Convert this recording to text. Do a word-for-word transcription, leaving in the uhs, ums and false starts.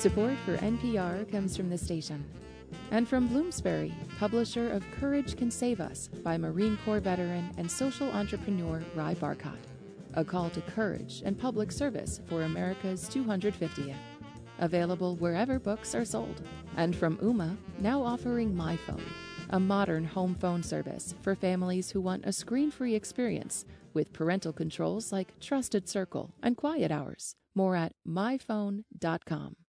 Support for N P R comes from the station and from Bloomsbury, publisher of Courage Can Save Us by Marine Corps veteran and social entrepreneur Ry Barcott. A call to courage and public service for America's two hundred fiftieth. Available wherever books are sold. And from Ooma, now offering MyPhone, a modern home phone service for families who want a screen-free experience with parental controls like Trusted Circle and Quiet Hours. More at my phone dot com.